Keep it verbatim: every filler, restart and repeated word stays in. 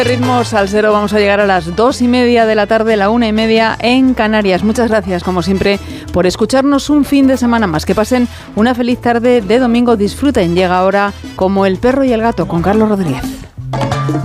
Ritmo Salsero, vamos a llegar a las dos y media de la tarde, la una y media en Canarias. Muchas gracias, como siempre, por escucharnos un fin de semana más. Que pasen una feliz tarde de domingo. Disfruten. Llega ahora Como el perro y el gato con Carlos Rodríguez.